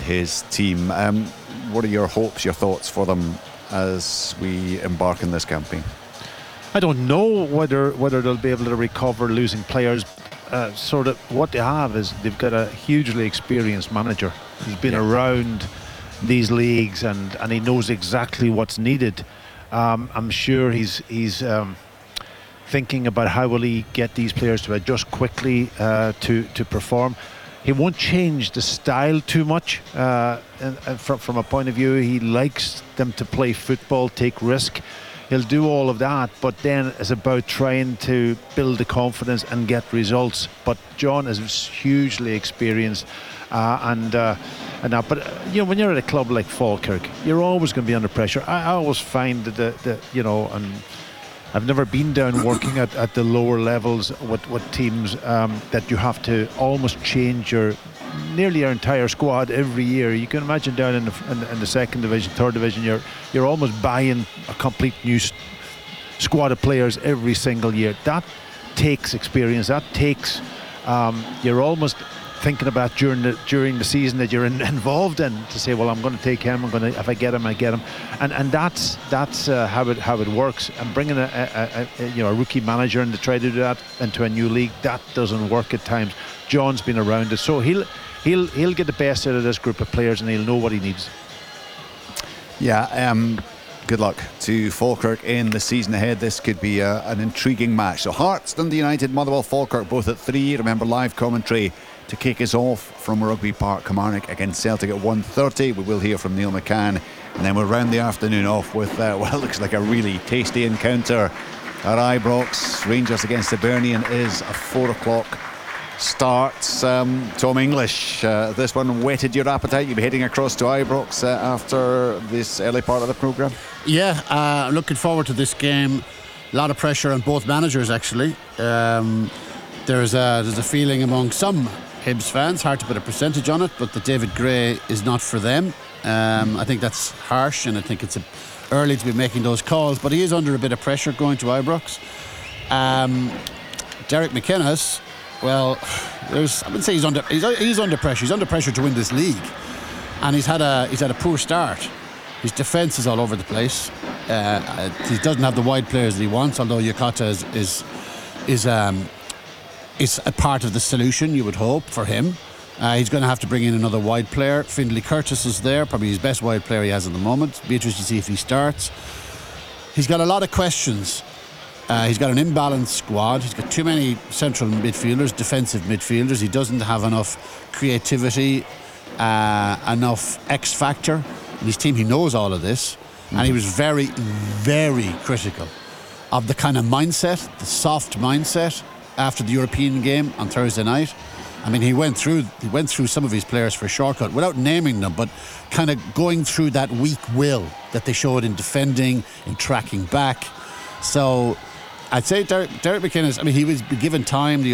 his team. What are your hopes, your thoughts for them as we embark in this campaign? I don't know whether they'll be able to recover losing players. Sort of what they have is they've got a hugely experienced manager who's been around these leagues and he knows exactly what's needed. I'm sure he's thinking about how will he get these players to adjust quickly to perform. He won't change the style too much and from a point of view. He likes them to play football, take risk. He'll do all of that, but then it's about trying to build the confidence and get results. But John is hugely experienced, but when you're at a club like Falkirk, you're always going to be under pressure. I always find that and I've never been down working at the lower levels with teams that you have to almost change nearly your entire squad every year. You can imagine down in the second division, third division, you're almost buying a complete new squad of players every single year. That takes experience. That takes you're almost thinking about during the season that you're involved in, to say, well, I'm going to take him. If I get him, I get him, and that's how it works. And bringing a rookie manager and to try to do that into a new league, that doesn't work at times. John's been around it, so he'll get the best out of this group of players, and he'll know what he needs. Yeah. Good luck to Falkirk in the season ahead. This could be an intriguing match. So Hearts, Dundee United, Motherwell, Falkirk, both at 3. Remember, live commentary to kick us off from Rugby Park, Kilmarnock against Celtic at 1:30. We will hear from Neil McCann, and then we'll round the afternoon off with looks like a really tasty encounter at Ibrox. Rangers against Hibernian is a 4 o'clock start. Tom English, this one whetted your appetite. You'll be heading across to Ibrox after this early part of the programme. Yeah, looking forward to this game. A lot of pressure on both managers, actually. There's a feeling among some Hibs fans, hard to put a percentage on it, but that David Gray is not for them. I think that's harsh, and I think it's early to be making those calls, but he is under a bit of pressure going to Ibrox. Derek McInnes, well, I wouldn't say he's under pressure. He's under pressure to win this league, and he's had a poor start. His defence is all over the place. He doesn't have the wide players that he wants, although Yokota is a part of the solution, you would hope, for him. He's going to have to bring in another wide player. Findlay Curtis is there, probably his best wide player he has at the moment. Be interested to see if he starts. He's got a lot of questions. He's got an imbalanced squad. He's got too many central midfielders, defensive midfielders. He doesn't have enough creativity, enough X factor in his team. He knows all of this, and he was very, very critical of the kind of mindset, the soft mindset, after the European game on Thursday night. I mean, he went through some of his players for a shortcut without naming them, but kind of going through that weak will that they showed in defending, in tracking back. So I'd say Derek McInnes, I mean, he was given time. The